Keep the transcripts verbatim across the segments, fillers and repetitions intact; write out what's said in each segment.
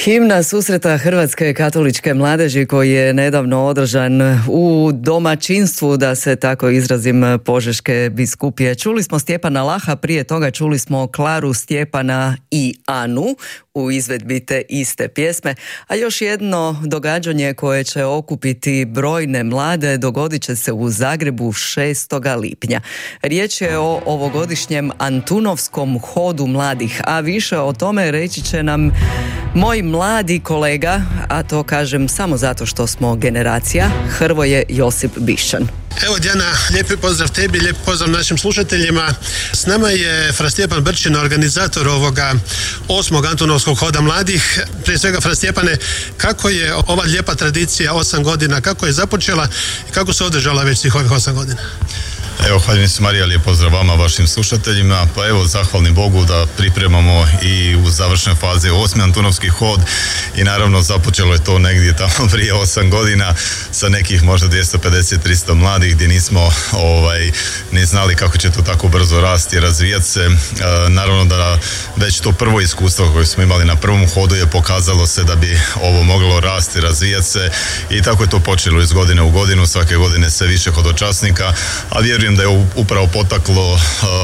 Himna susreta Hrvatske katoličke mladeži koji je nedavno održan u domaćinstvu, da se tako izrazim, Požeške biskupije. Čuli smo Stjepana Laha, prije toga čuli smo Klaru, Stjepana i Anu u izvedbi te iste pjesme, a još jedno događanje koje će okupiti brojne mlade dogodit će se u Zagrebu šestoga lipnja. Riječ je o ovogodišnjem Antunovskom hodu mladih, a više o tome reći će nam moj mladi kolega, a to kažem samo zato što smo generacija, Hrvoje Josip Bišćan. Evo Dijana, lijepi pozdrav tebi, lijep pozdrav našim slušateljima. S nama je Fra Stjepan Brčina, organizator ovoga osmog Antunovskog hoda mladih. Prije svega, Fra Stjepane, kako je ova lijepa tradicija osam godina, kako je započela i kako se održala već svih ovih osam godina? Evo, hvaljen su Marija, lijep pozdrav vama, vašim slušateljima. Pa evo, zahvalni Bogu da pripremamo i u završnoj fazi osmi Antunovski hod i naravno započelo je to negdje tamo prije osam godina sa nekih možda dvjesto pedeset do tristo mladih gdje nismo ovaj, ni znali kako će to tako brzo rasti i razvijati se. E, naravno da već to prvo iskustvo koje smo imali na prvom hodu je pokazalo se da bi ovo moglo rasti, razvijati se i tako je to počelo iz godine u godinu, svake godine sve više hodočasnika, a vjerujem da je upravo potaklo uh,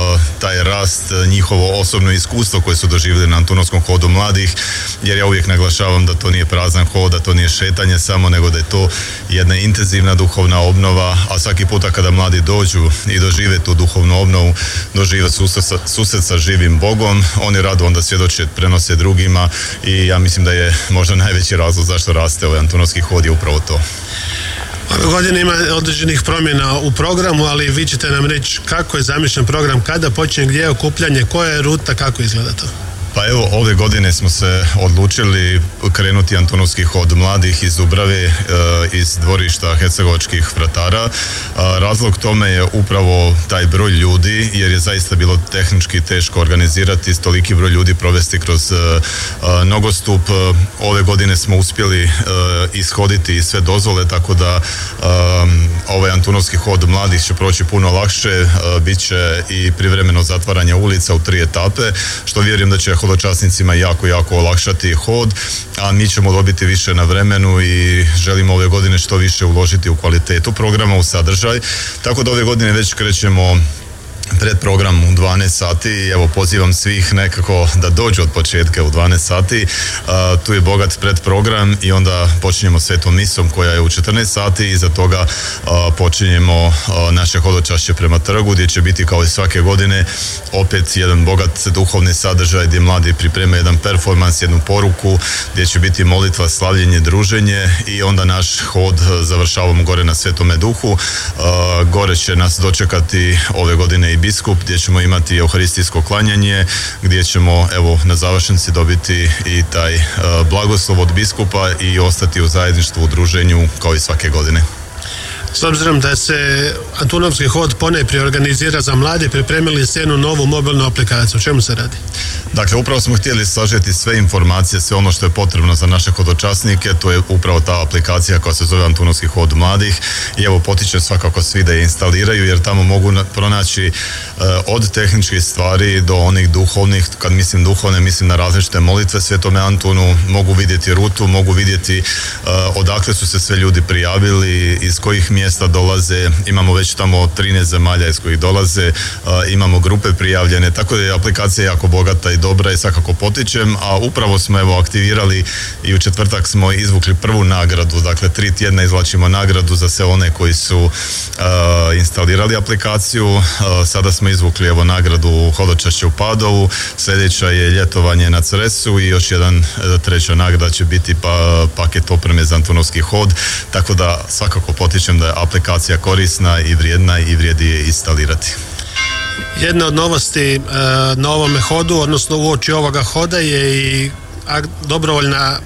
taj rast, njihovo osobno iskustvo koje su doživjeli na Antunovskom hodu mladih, jer ja uvijek naglašavam da to nije prazan hod, da to nije šetanje samo, nego da je to jedna intenzivna duhovna obnova, a svaki puta kada mladi dođu i dožive tu duhovnu obnovu, dožive susret sa, susret sa živim Bogom, oni rado onda svjedoče, prenose drugima i ja mislim da je možda najveći razlog zašto raste ovaj Antunovski hod je upravo to. Ove godine ima određenih promjena u programu, ali vi ćete nam reći kako je zamišljen program, kada počinje, gdje je okupljanje, koja je ruta, kako izgleda to? Pa evo, ove godine smo se odlučili krenuti Antunovski hod mladih iz Dubrave, e, iz dvorišta hercegovačkih fratara. A, razlog tome je upravo taj broj ljudi, jer je zaista bilo tehnički teško organizirati toliki broj ljudi provesti kroz e, a, nogostup. Ove godine smo uspjeli e, ishoditi i sve dozvole, tako da a, ovaj Antunovski hod mladih će proći puno lakše, a, bit će i privremeno zatvaranje ulica u tri etape, što vjerujem da će hodočasnicima jako, jako olakšati hod, a mi ćemo dobiti više na vremenu i želimo ove godine što više uložiti u kvalitetu programa, u sadržaj, tako da ove godine već krećemo pred program u dvanaest sati i evo pozivam svih nekako da dođu od početka u dvanaest sati. Uh, tu je bogat predprogram i onda počinjemo svetom misom koja je u četrnaest sati i iza toga uh, počinjemo uh, naše hodočašće prema trgu gdje će biti kao i svake godine opet jedan bogat duhovni sadržaj gdje mladi pripremaju jedan performans, jednu poruku gdje će biti molitva, slavljenje, druženje i onda naš hod završavamo gore na Svetome Duhu. Uh, gore će nas dočekati ove godine i biskup, gdje ćemo imati euharistijsko klanjanje, gdje ćemo evo na završnici dobiti i taj uh, blagoslov od biskupa i ostati u zajedništvu, u druženju kao i svake godine. S obzirom da se Antunovski hod ponajprije organizira za mlade, pripremili ste jednu novu mobilnu aplikaciju. O čemu se radi? Dakle, upravo smo htjeli sažeti sve informacije, sve ono što je potrebno za naše hodočasnike, to je upravo ta aplikacija koja se zove Antunovski hod mladih i evo potičem svakako svi da je instaliraju jer tamo mogu pronaći uh, od tehničkih stvari do onih duhovnih, kad mislim duhovne, mislim na različite molitve Svetome Antunu, mogu vidjeti rutu, mogu vidjeti uh, odakle su se sve ljudi prijavili, iz kojih mjesta dolaze, imamo već tamo trinaest zemalja iz kojih dolaze, uh, imamo grupe prijavljene, tako da je aplikacija jako bogata i dobra i svakako potičem, a upravo smo evo aktivirali i u četvrtak smo izvukli prvu nagradu, dakle tri tjedna izvlačimo nagradu za sve one koji su uh, instalirali aplikaciju, uh, sada smo izvukli evo nagradu hodočašće u Padovu, sljedeća je ljetovanje na Cresu i još jedan uh, treća nagrada će biti pa, paket opreme za Antunovski hod, tako da svakako potičem da je aplikacija korisna i vrijedna i vrijedi je instalirati. Jedna od novosti e, na ovome hodu, odnosno uoči ovoga hoda je i dobrovoljna